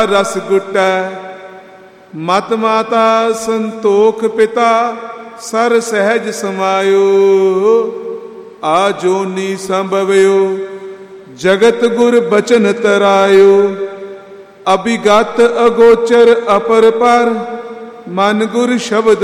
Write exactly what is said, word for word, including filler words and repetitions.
ਰਸ ਗੁਟੈ ਮਤ ਮਾਤਾ ਸੰਤੋਖ ਪਿਤਾ ਸਰ ਸਹਿਜ ਸਮਾਇਓ ਆ ਜੋਨੀ ਸੰਭਵਿਓ ਜਗਤ ਗੁਰ ਬਚਨ ਤਰਾਇਓ ਅਭਿਗਤ ਅਗੋਚਰ ਅਪਰ ਪਰ ਮਨ ਗੁਰ ਸ਼ਬਦ